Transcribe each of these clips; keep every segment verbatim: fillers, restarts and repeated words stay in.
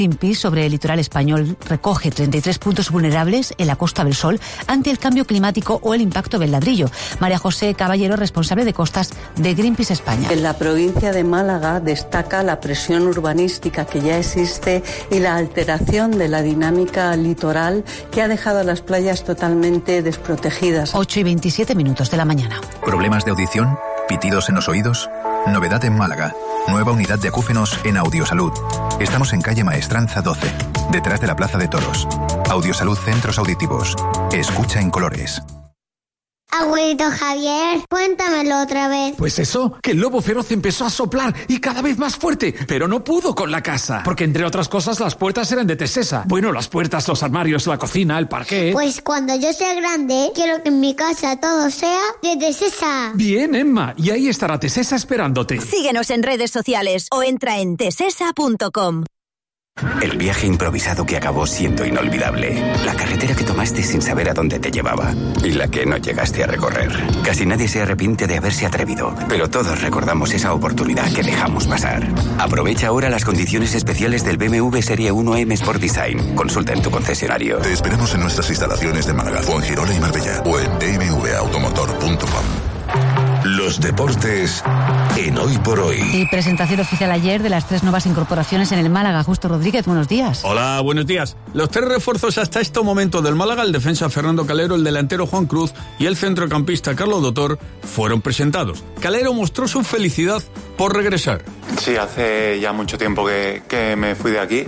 Greenpeace sobre el litoral español recoge treinta y tres puntos vulnerables en la Costa del Sol ante el cambio climático o el impacto del ladrillo. María José Caballero, responsable de costas de Greenpeace España. En la provincia de Málaga destaca la presión urbanística que ya existe y la alteración de la dinámica litoral que ha dejado a las playas totalmente desprotegidas. ocho y veintisiete minutos de la mañana. ¿Problemas de audición? ¿Pitidos en los oídos? Novedad en Málaga. Nueva unidad de acúfenos en Audiosalud. Estamos en calle Maestranza doce, detrás de la Plaza de Toros. Audiosalud Centros Auditivos. Escucha en colores. Abuelito Javier, cuéntamelo otra vez. Pues eso, que el lobo feroz empezó a soplar y cada vez más fuerte, pero no pudo con la casa, porque entre otras cosas las puertas eran de Tesesa. Bueno, las puertas, los armarios, la cocina, el parqué. Pues cuando yo sea grande, quiero que en mi casa todo sea de Tesesa. Bien, Emma, y ahí estará Tesesa esperándote. Síguenos en redes sociales o entra en tesesa punto com. El viaje improvisado que acabó siendo inolvidable. La carretera que tomaste sin saber a dónde te llevaba. Y la que no llegaste a recorrer. Casi nadie se arrepiente de haberse atrevido, pero todos recordamos esa oportunidad que dejamos pasar. Aprovecha ahora las condiciones especiales del B M W Serie uno M Sport Design. Consulta en tu concesionario. Te esperamos en nuestras instalaciones de Málaga, Fuengirola y Marbella. O en b m w automotor punto com. Los deportes en Hoy por Hoy. Y presentación oficial ayer de las tres nuevas incorporaciones en el Málaga. Justo Rodríguez, buenos días. Hola, buenos días. Los tres refuerzos hasta este momento del Málaga, el defensa Fernando Calero, el delantero Juan Cruz y el centrocampista Carlos Dotor, fueron presentados. Calero mostró su felicidad por regresar. Sí, hace ya mucho tiempo que, que me fui de aquí,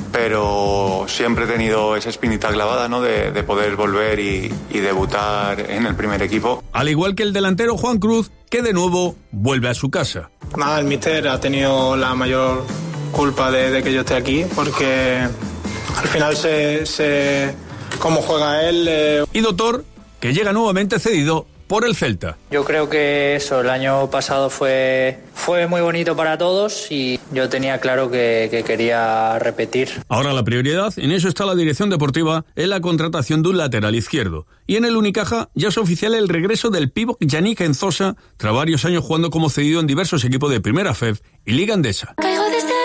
pero siempre he tenido esa espinita clavada, ¿no? De, de poder volver y, y debutar en el primer equipo. Al igual que el delantero Juan Cruz, que de nuevo vuelve a su casa. Nada, el míster ha tenido la mayor culpa de, de que yo esté aquí, porque al final sé, sé cómo juega él. Eh... Y Dotor, que llega nuevamente cedido por el Celta. Yo creo que eso, el año pasado fue, fue muy bonito para todos y yo tenía claro que, que quería repetir. Ahora la prioridad, en eso está la dirección deportiva, en la contratación de un lateral izquierdo. Y en el Unicaja ya es oficial el regreso del pívot Yannick Enzosa, tras varios años jugando como cedido en diversos equipos de Primera F E D y Liga Endesa. Caigo desde